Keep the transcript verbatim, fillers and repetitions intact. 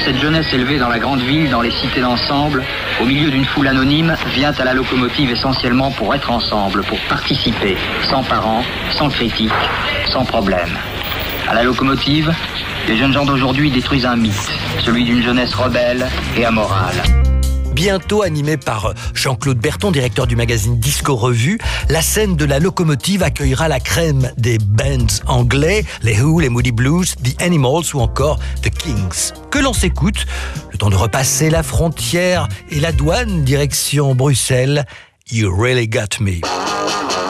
cette jeunesse élevée dans la grande ville, dans les cités d'ensemble, au milieu d'une foule anonyme, vient à la locomotive essentiellement pour être ensemble, pour participer, sans parents, sans critique, sans problème. À la locomotive, les jeunes gens d'aujourd'hui détruisent un mythe, celui d'une jeunesse rebelle et amorale. Bientôt animé par Jean-Claude Berton, directeur du magazine Disco Revue, la scène de la locomotive accueillera la crème des bands anglais, les Who, les Moody Blues, The Animals ou encore The Kings. Que l'on s'écoute, le temps de repasser la frontière et la douane direction Bruxelles. You really got me.